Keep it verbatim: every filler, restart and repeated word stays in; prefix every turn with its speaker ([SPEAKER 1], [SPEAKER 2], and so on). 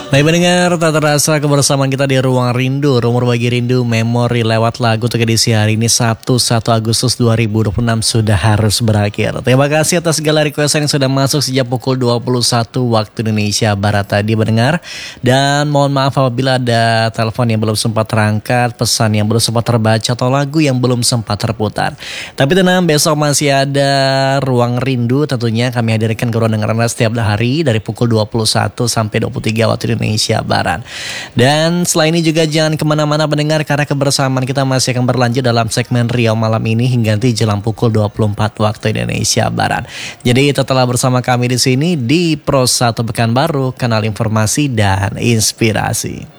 [SPEAKER 1] Baik pendengar, tak terasa kebersamaan kita di Ruang Rindu, Rumor Bagi Rindu Memori lewat lagu untuk edisi hari ini Sabtu satu Agustus dua ribu dua puluh enam sudah harus berakhir. Terima kasih atas segala request yang sudah masuk sejak pukul dua puluh satu waktu Indonesia Barat tadi pendengar. Dan mohon maaf apabila ada telepon yang belum sempat terangkat, pesan yang belum sempat terbaca atau lagu yang belum sempat terputar. Tapi tenang, besok masih ada Ruang Rindu, tentunya kami hadirkan ke ruang dengar Anda setiap hari dari pukul dua puluh satu sampai dua puluh tiga waktu Indonesia Barat. Dan setelah ini juga jangan kemana-mana pendengar, karena kebersamaan kita masih akan berlanjut dalam segmen Riau Malam ini hingga nanti jelang pukul dua puluh empat waktu Indonesia Barat. Jadi tetaplah bersama kami di sini di Pro satu Pekanbaru, kanal informasi dan inspirasi.